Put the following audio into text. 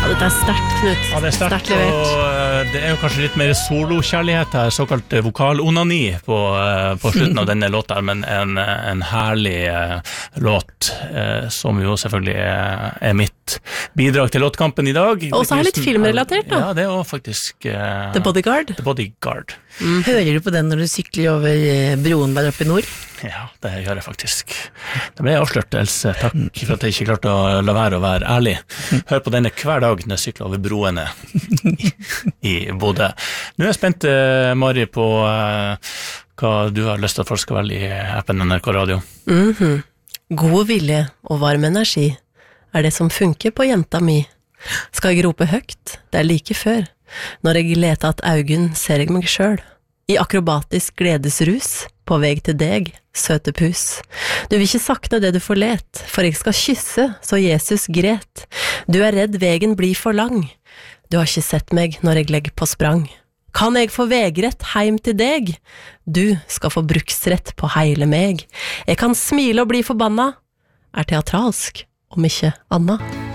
Dette sterkt, Knut. Ja, det sterkt, levert. og det jo kanskje litt mer solokjærlighet her, såkalt vokalonani på slutten av denne låta, men en herlig låt, som jo selvfølgelig mitt bidrag til låtkampen i dag. Og så litt filmrelatert da. Ja, det faktisk The Bodyguard. The Bodyguard. Hører du på den når du sykler over broen der oppe i nord? Ja, det gjør jeg faktisk. Det ble avslørt, Else. Takk for at jeg ikke klarte å la være å være ærlig. Hør på denne hver dag når jeg sykler over broene i Bodø. Nå jeg spent, Mari, på hva du har lyst til at folk skal velge i appen NRK Radio. God vilje og varm energi det som funker på jenta mi. Skal jeg rope høgt? Det like før. Når jeg leter at augen, ser jeg meg selv. I akrobatisk gledesrus, på vei til deg, søte pus. Du vil ikke sakne det du får let, for jeg skal kysse, så Jesus gret. Du redd vegen blir for lang. Du har ikke sett meg når jeg legger på sprang. Kan jeg få vegrett heim til deg? Du skal få bruksrett på hele meg. Jeg kan smile og bli forbanna. Teatralsk, om ikke Anna.